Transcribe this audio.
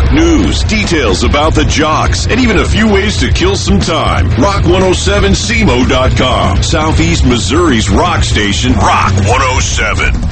talk, news, details about the jocks, and even a few ways to kill some time. Rock107cmo.com. Southeast Missouri's rock station, Rock 107.